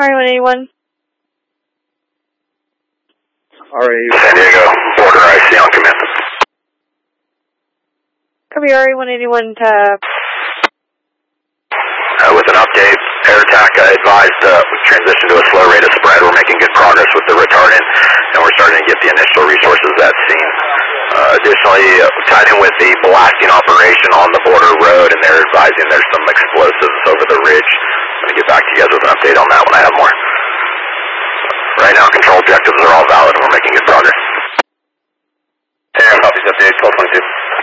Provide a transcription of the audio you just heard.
RE-181. San Diego, border IC on command. Copy RE-181 to... With an update, air attack, I advised transition to a slow rate of spread. We're making good progress with the retardant, and we're starting to get the initial resources at scene. Additionally, tied in with the blasting operation on the border road, and they're advising there's some explosives over the ridge. I'm going to get back to you guys with an update on that when I have more. Right now, control objectives are all valid, and we're making good progress. Air copies update, 1222.